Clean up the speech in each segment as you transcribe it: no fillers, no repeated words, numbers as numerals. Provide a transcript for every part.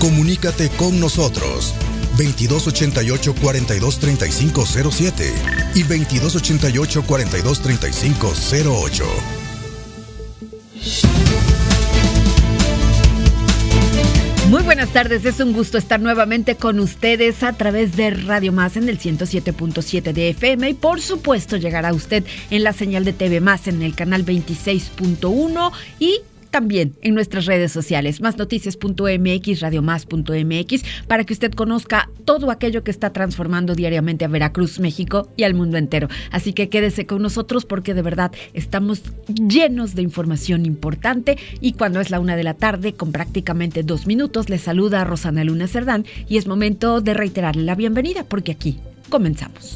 Comunícate con nosotros 2288-423507 y 2288-423508. Muy buenas tardes, es un gusto estar nuevamente con ustedes a través de Radio Más en el 107.7 de FM y por supuesto llegará a usted en la señal de TV Más en el canal 26.1 y también en nuestras redes sociales, másnoticias.mx, radiomás.mx, para que usted conozca todo aquello que está transformando diariamente a Veracruz, México y al mundo entero. Así que quédese con nosotros porque de verdad estamos llenos de información importante y cuando es la 1:00 p.m, con prácticamente 2 minutos, les saluda Rosana Luna Cerdán y es momento de reiterarle la bienvenida porque aquí comenzamos.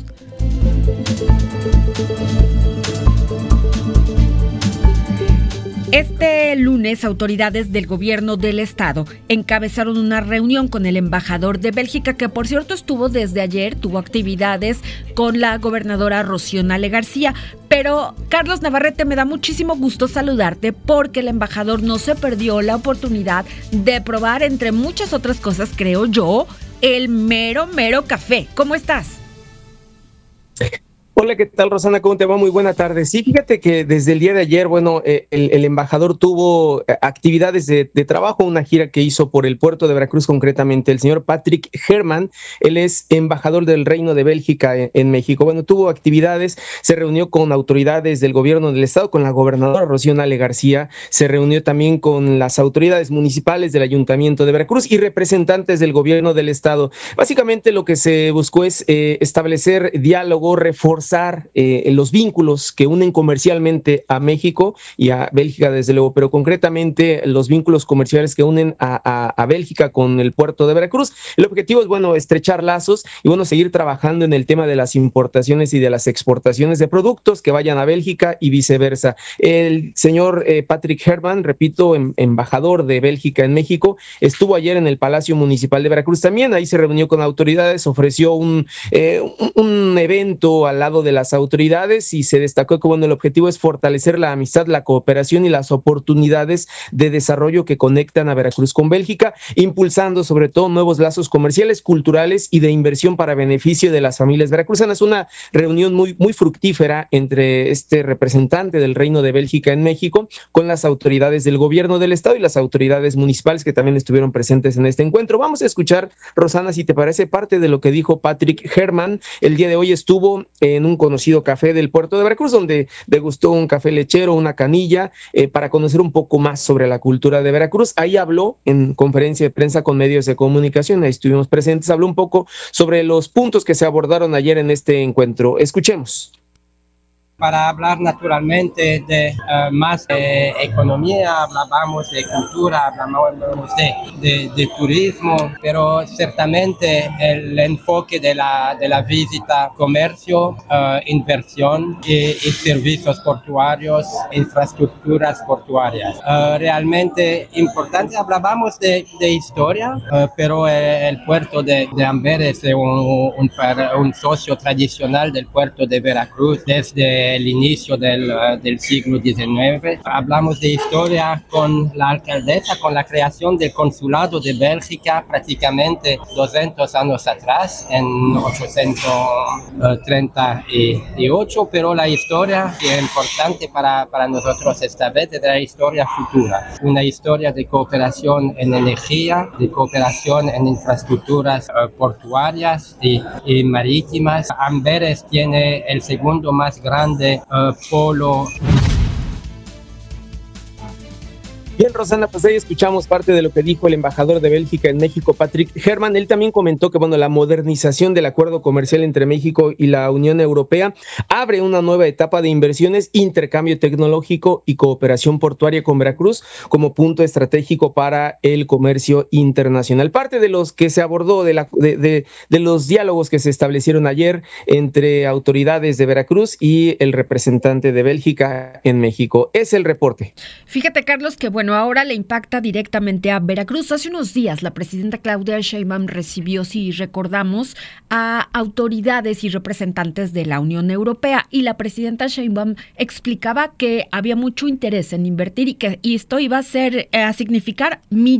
Este lunes, autoridades del gobierno del estado encabezaron una reunión con el embajador de Bélgica, que por cierto estuvo desde ayer, tuvo actividades con la gobernadora Rocío Nale García. Pero, Carlos Navarrete, me da muchísimo gusto saludarte porque el embajador no se perdió la oportunidad de probar, entre muchas otras cosas, creo yo, el mero café. ¿Cómo estás? Hola, ¿qué tal, Rosana? ¿Cómo te va? Muy buena tarde. Sí, fíjate que desde el día de ayer, el embajador tuvo actividades de trabajo, una gira que hizo por el puerto de Veracruz, concretamente el señor Patrick Herman. Él es embajador del Reino de Bélgica en México. Bueno, tuvo actividades, se reunió con autoridades del gobierno del estado, con la gobernadora Rocío Nale García, se reunió también con las autoridades municipales del Ayuntamiento de Veracruz y representantes del gobierno del estado. Básicamente lo que se buscó es establecer diálogo, reforzar los vínculos que unen comercialmente a México y a Bélgica, desde luego, pero concretamente los vínculos comerciales que unen a Bélgica con el puerto de Veracruz. El objetivo es, estrechar lazos y, seguir trabajando en el tema de las importaciones y de las exportaciones de productos que vayan a Bélgica y viceversa. El señor Patrick Herman, repito, embajador de Bélgica en México, estuvo ayer en el Palacio Municipal de Veracruz también. Ahí se reunió con autoridades, ofreció un evento al lado de las autoridades y se destacó que el objetivo es fortalecer la amistad, la cooperación y las oportunidades de desarrollo que conectan a Veracruz con Bélgica, impulsando sobre todo nuevos lazos comerciales, culturales y de inversión para beneficio de las familias veracruzanas. Una reunión muy fructífera entre este representante del Reino de Bélgica en México con las autoridades del gobierno del estado y las autoridades municipales que también estuvieron presentes en este encuentro. Vamos a escuchar, Rosana, si te parece, parte de lo que dijo Patrick Herman. El día de hoy estuvo en un conocido café del puerto de Veracruz, donde degustó un café lechero, una canilla, para conocer un poco más sobre la cultura de Veracruz. Ahí habló en conferencia de prensa con medios de comunicación, ahí estuvimos presentes, habló un poco sobre los puntos que se abordaron ayer en este encuentro. Escuchemos. Para hablar naturalmente de más economía, hablábamos de cultura, hablábamos de turismo, pero ciertamente el enfoque de la visita, comercio, inversión y servicios portuarios, infraestructuras portuarias. Realmente importante, hablábamos de historia, pero el puerto de Amberes es un socio tradicional del puerto de Veracruz desde el inicio del siglo XIX. Hablamos de historia con la alcaldesa, con la creación del consulado de Bélgica prácticamente 200 años atrás, en 838, pero la historia que es importante para nosotros esta vez es la historia futura, una historia de cooperación en energía, de cooperación en infraestructuras portuarias y marítimas. Amberes tiene el segundo más grande polo. Bien, Rosana, pues ahí escuchamos parte de lo que dijo el embajador de Bélgica en México, Patrick Herman. Él también comentó que, la modernización del acuerdo comercial entre México y la Unión Europea abre una nueva etapa de inversiones, intercambio tecnológico y cooperación portuaria con Veracruz como punto estratégico para el comercio internacional. Parte de los que se abordó, de los diálogos que se establecieron ayer entre autoridades de Veracruz y el representante de Bélgica en México. Es el reporte. Fíjate, Carlos, que ahora le impacta directamente a Veracruz. Hace unos días la presidenta Claudia Sheinbaum recibió, si recordamos, a autoridades y representantes de la Unión Europea y la presidenta Sheinbaum explicaba que había mucho interés en invertir y que esto iba a significar